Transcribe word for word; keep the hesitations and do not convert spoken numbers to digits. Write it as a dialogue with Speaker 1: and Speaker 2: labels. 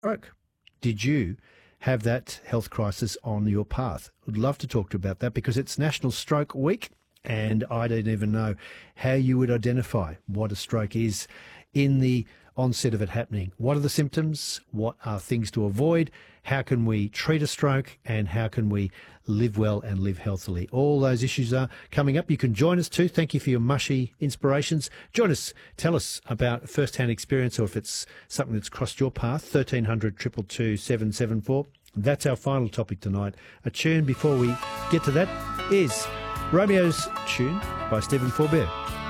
Speaker 1: stroke. Did you have that health crisis on your path? Would love to talk to you about that because it's National Stroke Week, and I don't even know how you would identify what a stroke is in the onset of it happening. What are the symptoms? What are things to avoid? How can we treat a stroke? And how can we live well and live healthily? All those issues are coming up. You can join us too. Thank you for your mushy inspirations. Join us. Tell us about first-hand experience, or if it's something that's crossed your path. thirteen hundred, two two two, seven seven four. That's our final topic tonight. A tune before we get to that is Romeo's Tune by Stephen Forbert.